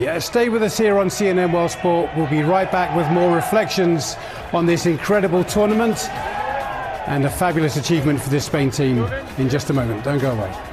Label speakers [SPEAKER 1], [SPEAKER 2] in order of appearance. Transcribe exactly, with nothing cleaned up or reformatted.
[SPEAKER 1] Yeah, stay with us here on C N N World Sport. We'll be right back with more reflections on this incredible tournament and a fabulous achievement for this Spain team in just a moment. Don't go away.